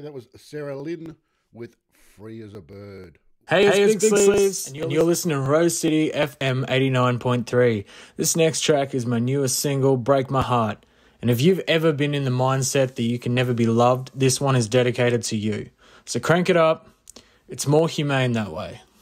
that was Sarah Lynn with Free as a Bird. Hey, it's Big Sleeves, and you're listening to Rose City FM 89.3. This next track is my newest single, Break My Heart. And if you've ever been in the mindset that you can never be loved, this one is dedicated to you. So crank it up. It's more humane that way.